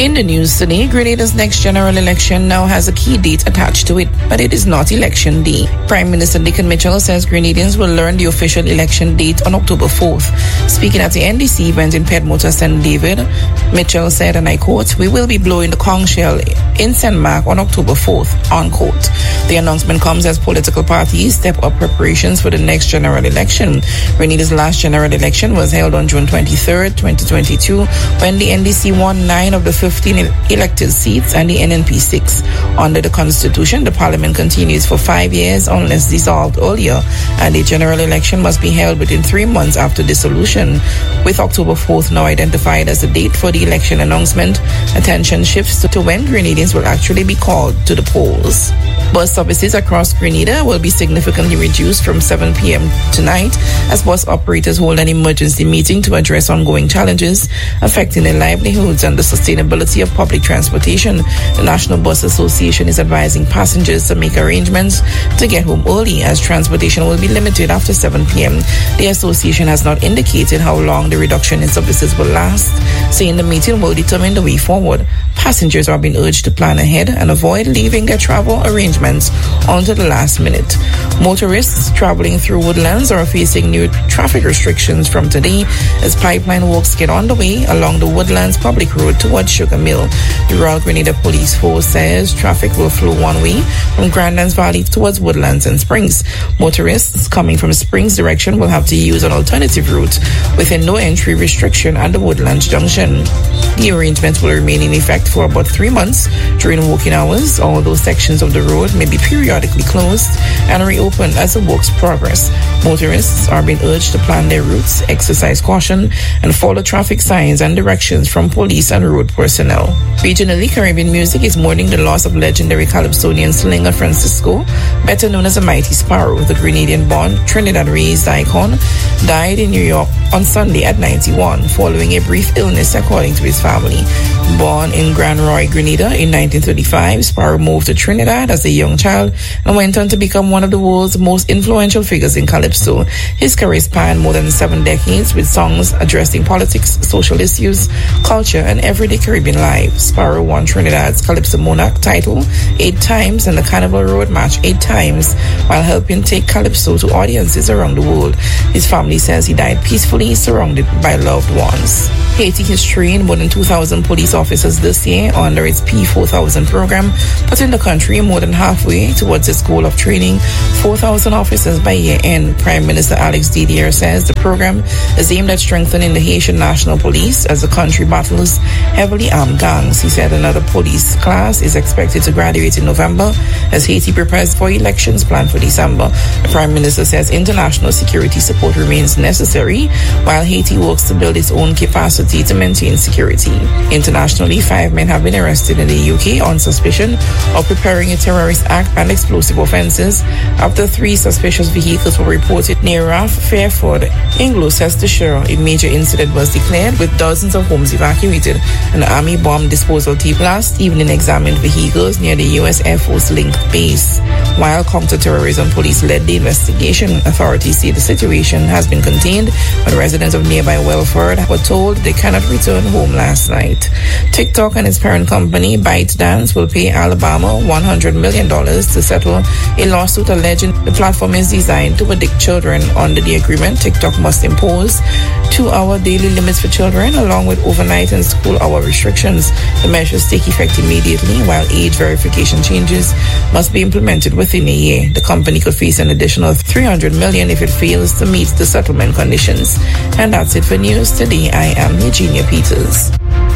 In the news today, Grenada's next general election now has a key date attached to it, but it is not Election Day. Prime Minister Dickon Mitchell says Grenadians will learn the official election date on October 4th. Speaking at the NDC event in Pedmota, St. David, Mitchell said, and I quote, "We will be blowing the conch shell in St. Mark on October 4th, unquote. The announcement comes as political parties step up preparations for the next general election. Grenada's last general election was held on June 23rd, 2022, when the NDC won 9 of the 15 elected seats and the NNP 6. Under the Constitution, the Parliament continues for 5 years unless dissolved earlier, and a general election must be held within 3 months after dissolution. With October 4th now identified as the date for the election announcement, attention shifts to when Grenadians will actually be called to the polls. Bus services across Grenada will be significantly reduced from 7 p.m. tonight as bus operators hold an emergency meeting to address ongoing challenges affecting their livelihoods and the sustainability of public transportation. The National Bus Association is advising passengers to make arrangements to get home early as transportation will be limited after 7 p.m. The association has not indicated how long the reduction in services will last, saying the meeting will determine the way forward. Passengers are being urged to plan ahead and avoid leaving their travel arrangements onto the last minute. Motorists traveling through Woodlands are facing new traffic restrictions from today as pipeline works get underway along the Woodlands Public Road towards Sugar Mill. The Royal Grenada Police Force says traffic will flow one way from Grandlands Valley towards Woodlands and Springs. Motorists coming from Springs direction will have to use an alternative route with a no entry restriction at the Woodlands Junction. The arrangement will remain in effect for about 3 months during working hours, although sections of the road may be periodically closed and reopened as the works progress. Motorists are being urged to plan their routes, exercise caution, and follow traffic signs and directions from police and road personnel. Regionally, Caribbean music is mourning the loss of legendary Calypsonian slinger Francisco, better known as the Mighty Sparrow. The Grenadian-born, Trinidad-raised icon died in New York on Sunday at 91, following a brief illness, according to his family. Born in Grand Roy, Grenada in 1935, Sparrow moved to Trinidad as a young child and went on to become one of the world's most influential figures in Calypso. His career spanned more than 7 decades with songs addressing politics, social issues, culture, and everyday Caribbean life. Sparrow won Trinidad's Calypso Monarch title 8 times and the Carnival Road Match 8 times while helping take Calypso to audiences around the world. His family says he died peacefully, surrounded by loved ones. Haiti has trained more than 2,000 police officers this year under its P4000 program, putting the country more than halfway towards its goal of training 4,000 officers by year end. Prime Minister Alex Didier says the program is aimed at strengthening the Haitian National Police as the country battles heavily armed gangs. He said another police class is expected to graduate in November as Haiti prepares for elections planned for December. The Prime Minister says international security support remains necessary while Haiti works to build its own capacity to maintain security. Internationally, 5 men have been arrested in the UK on suspicion of preparing a terrorist act and explosive offences after 3 suspicious vehicles were reported near Raff Fairford in Gloucestershire. A major incident was declared with dozens of homes evacuated. An army bomb disposal team last evening examined vehicles near the US Air Force Link base. While counter-terrorism police led the investigation, authorities say the situation has been contained, but residents of nearby Welford were told they cannot return home last night. TikTok and its parent company, ByteDance, will pay Alabama $100 million to settle a lawsuit alleging the platform is designed to addict children. Under the agreement, TikTok must impose 2-hour daily limits for children, along with overnight and school hour restrictions. The measures take effect immediately, while age verification changes must be implemented within a year. The company could face an additional $300 million if it fails to meet the settlement conditions. And that's it for news today. I am Eugenia Peters.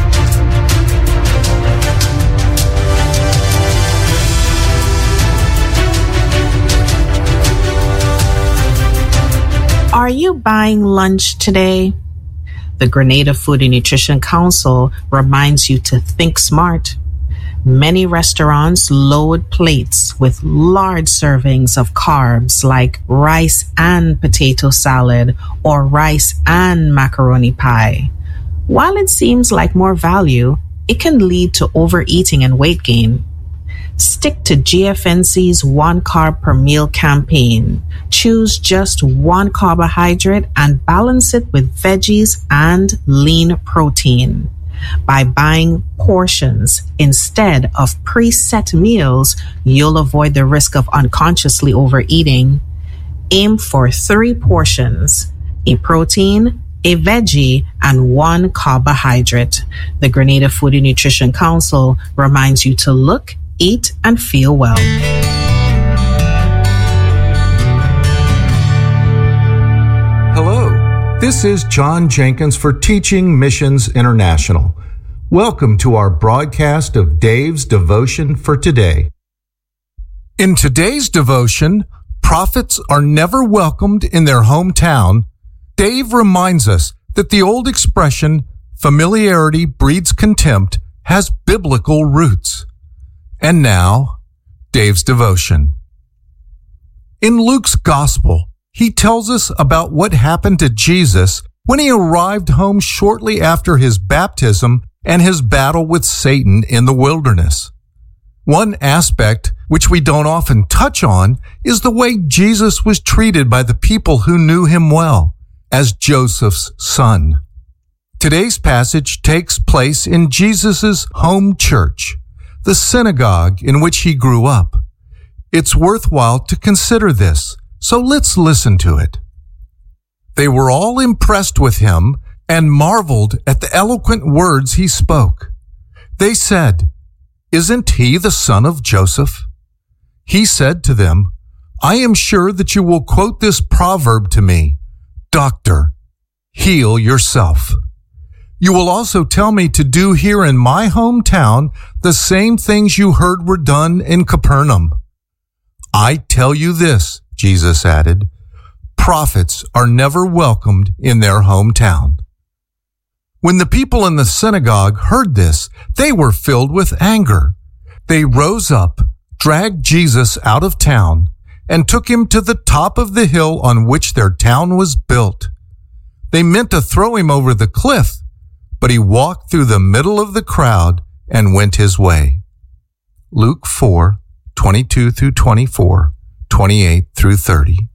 Are you buying lunch today? The Grenada Food and Nutrition Council reminds you to think smart. Many restaurants load plates with large servings of carbs like rice and potato salad or rice and macaroni pie. While it seems like more value, it can lead to overeating and weight gain. Stick to GFNC's 1 carb per meal campaign. Choose just 1 carbohydrate and balance it with veggies and lean protein. By buying portions instead of preset meals, you'll avoid the risk of unconsciously overeating. Aim for 3 portions, a protein, a veggie, and 1 carbohydrate. The Grenada Food and Nutrition Council reminds you to look, eat, and feel well. Hello, this is John Jenkins for Teaching Missions International. Welcome to our broadcast of Dave's Devotion for today. In today's devotion, prophets are never welcomed in their hometown. Dave reminds us that the old expression, familiarity breeds contempt, has biblical roots. And now, Dave's devotion. In Luke's Gospel, he tells us about what happened to Jesus when he arrived home shortly after his baptism and his battle with Satan in the wilderness. One aspect which we don't often touch on is the way Jesus was treated by the people who knew him well, as Joseph's son. Today's passage takes place in Jesus' home church, the synagogue in which he grew up. It's worthwhile to consider this, so let's listen to it. They were all impressed with him and marveled at the eloquent words he spoke. They said, "Isn't he the son of Joseph?" He said to them, "I am sure that you will quote this proverb to me, 'Doctor, heal yourself.' You will also tell me to do here in my hometown the same things you heard were done in Capernaum. I tell you this," Jesus added, "prophets are never welcomed in their hometown." When the people in the synagogue heard this, they were filled with anger. They rose up, dragged Jesus out of town, and took him to the top of the hill on which their town was built. They meant to throw him over the cliff, but he walked through the middle of the crowd and went his way. Luke 4:22 through 24, 28 through 30.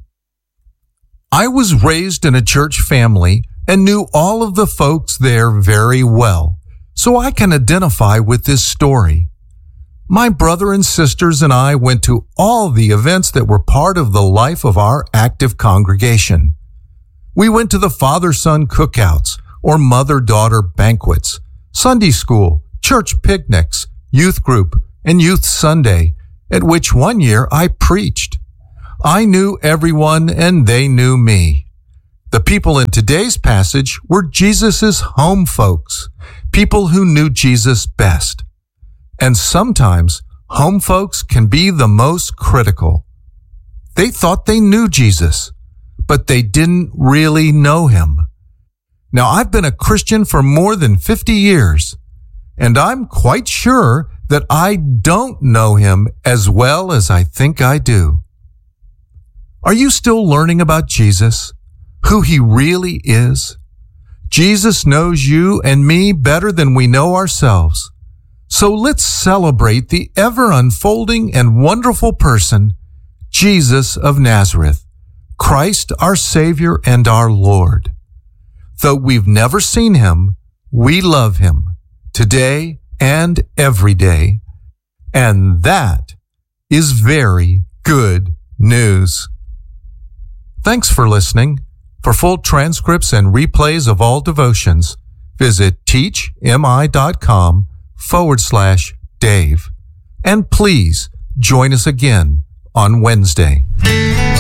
I was raised in a church family and knew all of the folks there very well, so I can identify with this story. My brother and sisters and I went to all the events that were part of the life of our active congregation. We went to the father-son cookouts or mother-daughter banquets, Sunday school, church picnics, youth group, and youth Sunday, at which one year I preached. I knew everyone and they knew me. The people in today's passage were Jesus' home folks, people who knew Jesus best. And sometimes home folks can be the most critical. They thought they knew Jesus, but they didn't really know him. Now, I've been a Christian for more than 50 years, and I'm quite sure that I don't know him as well as I think I do. Are you still learning about Jesus, who he really is? Jesus knows you and me better than we know ourselves. So let's celebrate the ever-unfolding and wonderful person, Jesus of Nazareth, Christ our Savior and our Lord. Though we've never seen him, we love him today and every day. And that is very good news. Thanks for listening. For full transcripts and replays of all devotions, visit teachmi.com/Dave. And please join us again on Wednesday.